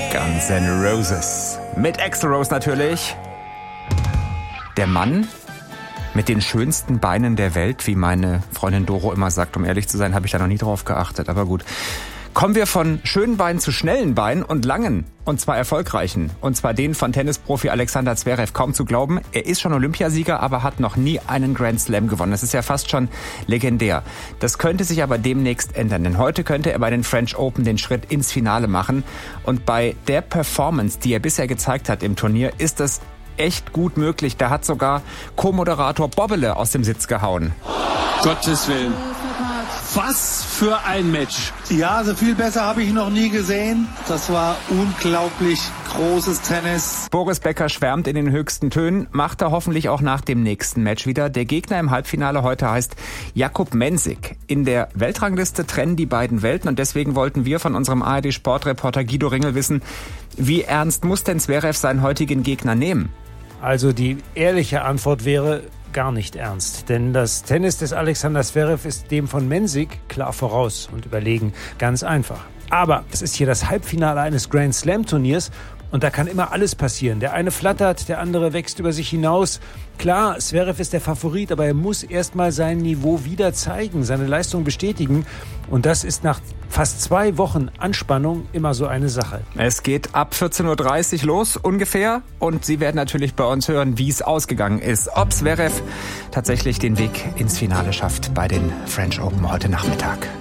Guns N' Roses. Mit Axl Rose natürlich. Der Mann mit den schönsten Beinen der Welt, wie meine Freundin Doro immer sagt. Um ehrlich zu sein, habe ich da noch nie drauf geachtet, aber gut. Kommen wir von schönen Beinen zu schnellen Beinen und langen, und zwar erfolgreichen. Und zwar den von Tennisprofi Alexander Zverev. Kaum zu glauben, er ist schon Olympiasieger, aber hat noch nie einen Grand Slam gewonnen. Das ist ja fast schon legendär. Das könnte sich aber demnächst ändern, denn heute könnte er bei den French Open den Schritt ins Finale machen. Und bei der Performance, die er bisher gezeigt hat im Turnier, ist das echt gut möglich. Da hat sogar Co-Moderator Bobbele aus dem Sitz gehauen. Gottes Willen. Was für ein Match. Ja, so viel besser habe ich noch nie gesehen. Das war unglaublich großes Tennis. Boris Becker schwärmt in den höchsten Tönen, macht er hoffentlich auch nach dem nächsten Match wieder. Der Gegner im Halbfinale heute heißt Jakub Mensik. In der Weltrangliste trennen die beiden Welten und deswegen wollten wir von unserem ARD-Sportreporter Guido Ringel wissen, wie ernst muss denn Zverev seinen heutigen Gegner nehmen? Also die ehrliche Antwort wäre gar nicht ernst. Denn das Tennis des Alexander Zverev ist dem von Mensik klar voraus und überlegen. Ganz einfach. Aber es ist hier das Halbfinale eines Grand Slam Turniers und da kann immer alles passieren. Der eine flattert, der andere wächst über sich hinaus. Klar, Zverev ist der Favorit, aber er muss erstmal sein Niveau wieder zeigen, seine Leistung bestätigen. Und das ist nach fast 2 Wochen Anspannung immer so eine Sache. Es geht ab 14.30 Uhr los ungefähr und Sie werden natürlich bei uns hören, wie es ausgegangen ist. Ob Zverev tatsächlich den Weg ins Finale schafft bei den French Open heute Nachmittag.